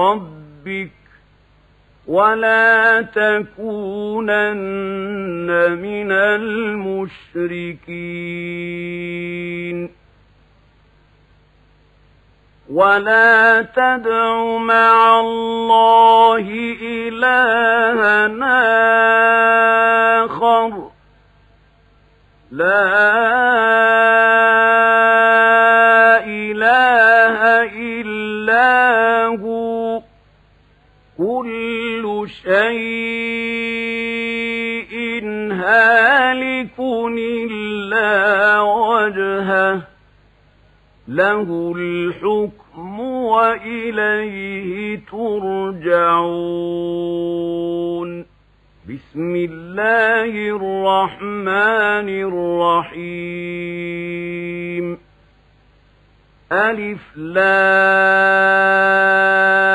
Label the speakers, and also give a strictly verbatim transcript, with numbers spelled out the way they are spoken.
Speaker 1: ربك ولا تكونن من المشركين ولا تدع مع الله إلهًا آخر لا إله إلا هو كل شيء هالك إلا وجهه له الحكم وإليه ترجعون بسم الله الرحمن الرحيم ألف لام